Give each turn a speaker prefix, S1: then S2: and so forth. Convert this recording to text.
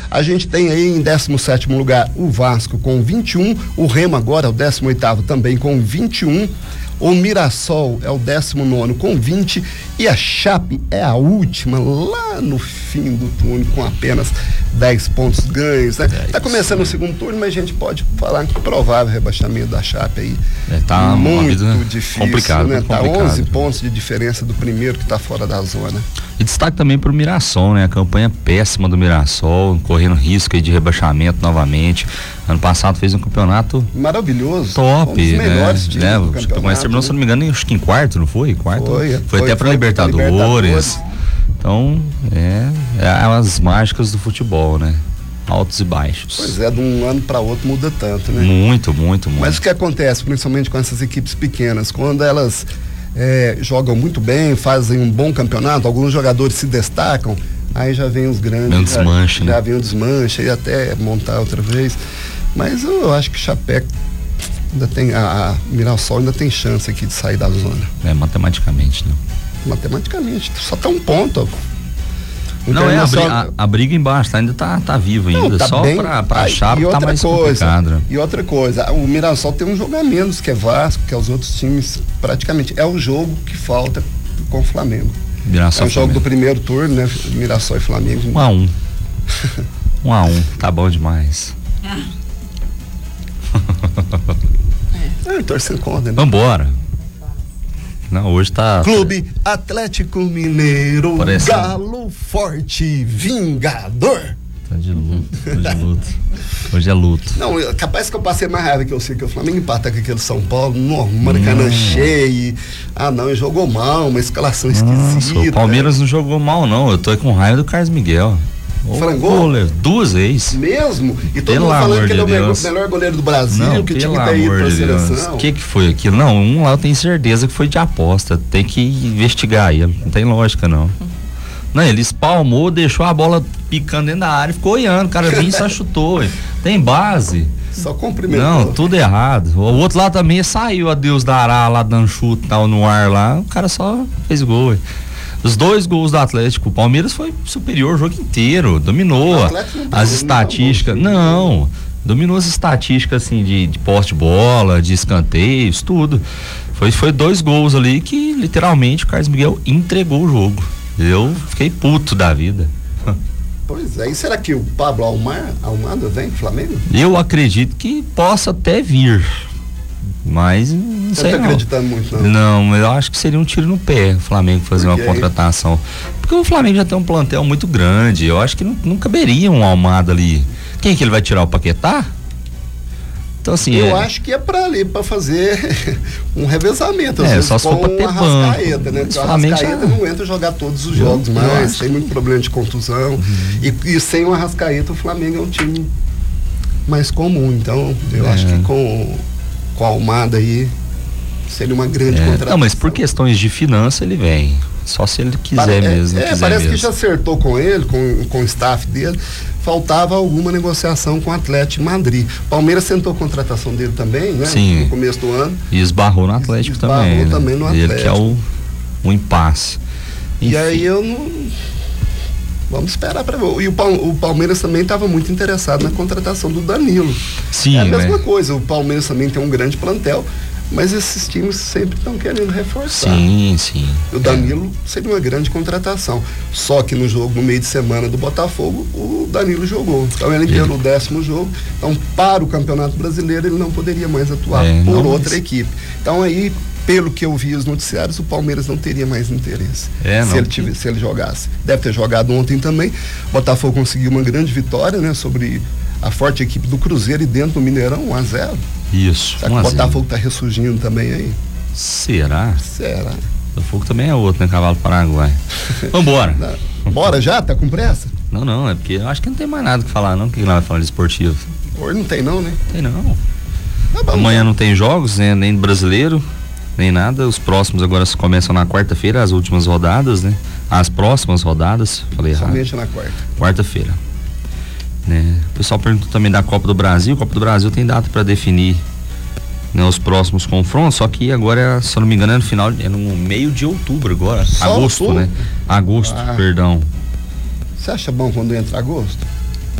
S1: A gente tem aí em 17º lugar o Vasco com 21, o Remo agora é o 18º também com 21, o Mirassol é o 19º com 20 e a Chape é a última lá no fim do túnel com apenas 10 pontos ganhos, né? Tá começando o segundo turno, mas a gente pode falar que provável rebaixamento da Chape aí.
S2: Tá
S1: muito difícil,
S2: complicado,
S1: né? Tá
S2: complicado.
S1: 11 pontos de diferença do primeiro que tá fora da zona.
S2: E destaque também pro Mirassol, né? A campanha péssima do Mirassol, correndo risco aí de rebaixamento novamente. Ano passado fez um campeonato
S1: maravilhoso,
S2: top,
S1: um dos melhores times do campeonato.
S2: Mas terminou, se não me engano, acho que em quarto, não foi? Foi até pra Libertadores. Então, as mágicas do futebol, né? Altos e baixos.
S1: Pois é, de um ano para outro muda tanto, né?
S2: Muito.
S1: Mas o que acontece, principalmente com essas equipes pequenas, quando elas jogam muito bem, fazem um bom campeonato, alguns jogadores se destacam, aí já vem os grandes, já vem o desmanche e até montar outra vez. Mas eu acho que Chapecó ainda tem, a Mirassol ainda tem chance aqui de sair da zona.
S2: Matematicamente, né?
S1: Matematicamente, só tá um ponto.
S2: Não, a briga embaixo, ainda tá vivo ainda,
S1: não, tá
S2: só
S1: bem,
S2: pra Chape tá mais complicado.
S1: E outra coisa, o Mirassol tem um jogo a menos que é Vasco, que é os outros times praticamente, é o jogo que falta com o Flamengo.
S2: Mirassol,
S1: é o jogo do primeiro turno, né? Mirassol e Flamengo.
S2: 1-1. 1-1, tá bom demais.
S1: Torcendo contra, né?
S2: Vambora. Não, hoje tá.
S1: Clube Atlético Mineiro, Galo Forte, Vingador.
S2: Tá de luto. Hoje é luto.
S1: Não, capaz que eu passei mais raiva que eu sei que o Flamengo empata com aquele São Paulo, Maracanã cheio. Ele jogou mal, uma escalação esquisita.
S2: O Palmeiras não jogou mal, não. Eu tô com raiva do Carlos Miguel.
S1: Frangou?
S2: 2 vezes.
S1: Mesmo? E todo mundo falando que ele é o melhor goleiro do Brasil,
S2: não,
S1: que tinha que ter ido pra seleção.
S2: O que foi aquilo? Não, lá eu tenho certeza que foi de aposta. Tem que investigar ele. Não tem lógica, não. Não, ele espalmou, deixou a bola picando dentro da área, ficou olhando. O cara vinha e só chutou. Tem base.
S1: Só cumprimentou.
S2: Não, tudo errado. O outro lá também saiu, a Deus dará, lá dando chute tal, no ar lá. O cara só fez gol. Os 2 gols do Atlético, o Palmeiras foi superior o jogo inteiro, dominou as estatísticas. Dominou as estatísticas assim de posse de bola, de escanteios, tudo. Foi 2 gols ali que literalmente o Carlos Miguel entregou o jogo. Eu fiquei puto da vida.
S1: Pois é, e será que o Pablo Almada vem pro Flamengo?
S2: Eu acredito que possa até vir. Mas não sei.
S1: Você não tá acreditando muito, não?
S2: Não, eu acho que seria um tiro no pé o Flamengo fazer uma contratação. Porque o Flamengo já tem um plantel muito grande. Eu acho que não caberia um Almada ali. Quem que ele vai tirar? O Paquetá? Então, assim.
S1: Eu acho que é pra ali, pra fazer um revezamento.
S2: Só se for pra ter
S1: Arrascaeta, né? Porque o Arrascaeta não entra jogar todos os jogos, mas tem muito problema de contusão. E sem o Arrascaeta, o Flamengo é um time mais comum. Então, eu acho que com a Almada aí seria uma grande contratação.
S2: Não, mas por questões de finança ele vem. Só se ele quiser mesmo.
S1: Parece que já acertou com ele, com o staff dele. Faltava alguma negociação com o Atlético Madrid. Palmeiras tentou a contratação dele também, né?
S2: Sim.
S1: No começo do ano.
S2: E esbarrou no Atlético também.
S1: Também no Atlético.
S2: Ele que é o impasse.
S1: Enfim. E aí eu não. Vamos esperar para ver. E o Palmeiras também estava muito interessado na contratação do Danilo.
S2: Sim,
S1: é a mesma coisa. O Palmeiras também tem um grande plantel, mas esses times sempre estão querendo reforçar.
S2: Sim.
S1: O Danilo seria uma grande contratação. Só que no meio de semana do Botafogo, o Danilo jogou. Então ele pelo 10º jogo. Então, para o Campeonato Brasileiro, ele não poderia mais atuar por outra equipe. Então aí, pelo que eu vi os noticiários, o Palmeiras não teria mais interesse se ele jogasse. Deve ter jogado ontem também. O Botafogo conseguiu uma grande vitória, né, sobre a forte equipe do Cruzeiro e dentro do Mineirão, 1-0.
S2: Isso.
S1: Será que o Botafogo está ressurgindo também aí?
S2: Será? O Botafogo também é outro, né? Cavalo Paraguai. Vambora.
S1: Bora já? Tá com pressa?
S2: Não, é porque eu acho que não tem mais nada que falar, não. O que nós vai falar de esportivo?
S1: Hoje não tem não, né?
S2: Tem não. Amanhã não tem jogos, né? Nem brasileiro, nem nada. Os próximos agora começam na quarta-feira, as últimas rodadas, né? As próximas rodadas, falei errado.
S1: Somente na
S2: Quarta-feira. Né? O pessoal perguntou também da Copa do Brasil. A Copa do Brasil tem data para definir, né, os próximos confrontos, só que agora, se eu não me engano, é no meio de outubro agora. Agosto, né? Agosto, perdão.
S1: Você acha bom quando entra agosto?